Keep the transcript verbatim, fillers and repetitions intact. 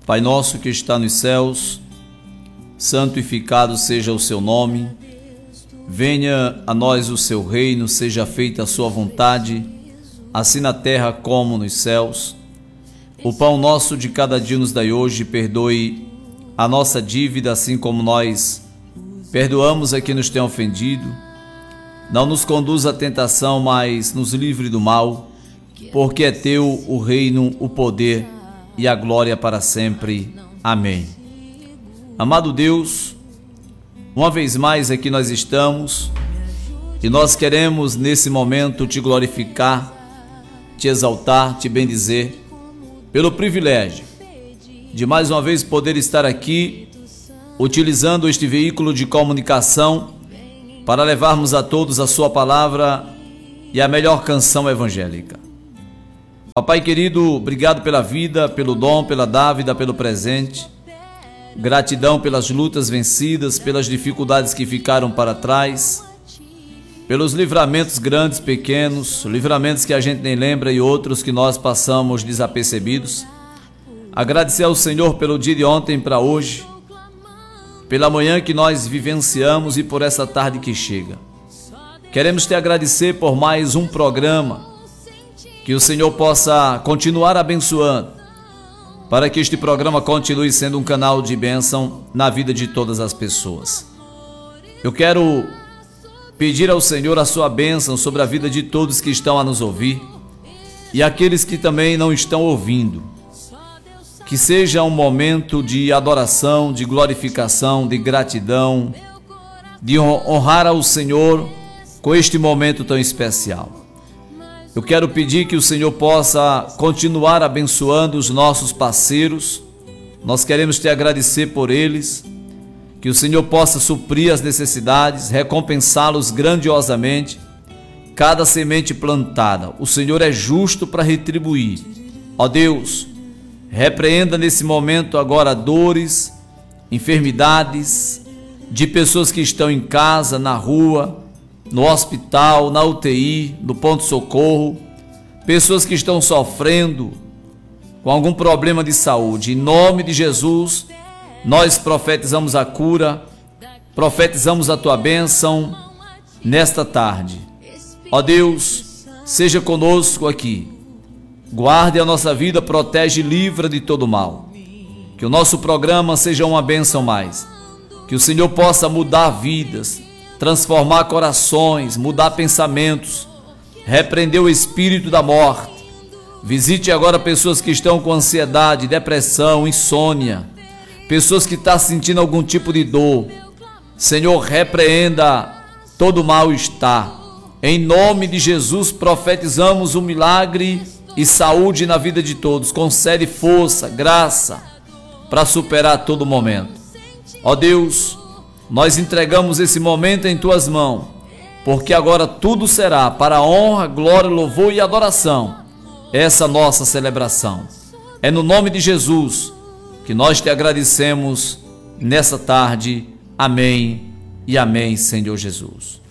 Pai nosso que está nos céus, santificado seja o seu nome. Venha a nós o seu reino, seja feita a sua vontade, assim na terra como nos céus. O pão nosso de cada dia nos dai hoje, perdoe a nossa dívida, assim como nós perdoamos a quem nos tem ofendido. Não nos conduza à tentação, mas nos livre do mal, porque é teu o reino, o poder e a glória para sempre. Amém. Amado Deus, uma vez mais aqui nós estamos e nós queremos nesse momento te glorificar, te exaltar, te bendizer pelo privilégio de mais uma vez poder estar aqui utilizando este veículo de comunicação para levarmos a todos a sua palavra e a melhor canção evangélica. Papai querido, obrigado pela vida, pelo dom, pela dávida, pelo presente. Gratidão pelas lutas vencidas, pelas dificuldades que ficaram para trás, pelos livramentos grandes, pequenos, livramentos que a gente nem lembra e outros que nós passamos desapercebidos. Agradecer ao Senhor pelo dia de ontem para hoje, pela manhã que nós vivenciamos e por essa tarde que chega. Queremos te agradecer por mais um programa, que o Senhor possa continuar abençoando, para que este programa continue sendo um canal de bênção na vida de todas as pessoas. Eu quero pedir ao Senhor a sua bênção sobre a vida de todos que estão a nos ouvir e aqueles que também não estão ouvindo. Que seja um momento de adoração, de glorificação, de gratidão, de honrar ao Senhor com este momento tão especial. Eu quero pedir que o Senhor possa continuar abençoando os nossos parceiros. Nós queremos te agradecer por eles, que o Senhor possa suprir as necessidades, recompensá-los grandiosamente. Cada semente plantada, o Senhor é justo para retribuir. Ó Deus, repreenda nesse momento agora dores, enfermidades de pessoas que estão em casa, na rua, no hospital, na U T I, no ponto-socorro, pessoas que estão sofrendo com algum problema de saúde. Em nome de Jesus, nós profetizamos a cura, profetizamos a tua bênção nesta tarde. Ó Deus, seja conosco aqui. Guarde a nossa vida, protege e livra de todo mal. Que o nosso programa seja uma bênção mais. Que o Senhor possa mudar vidas, transformar corações, mudar pensamentos, repreender o espírito da morte. Visite agora pessoas que estão com ansiedade, depressão, insônia, pessoas que estão sentindo algum tipo de dor. Senhor, repreenda todo mal-estar. Em nome de Jesus, profetizamos um milagre e saúde na vida de todos. Concede força, graça para superar todo momento. Ó Deus, nós entregamos esse momento em tuas mãos, porque agora tudo será para a honra, glória, louvor e adoração. Essa nossa celebração. É no nome de Jesus que nós te agradecemos nessa tarde. Amém e amém, Senhor Jesus.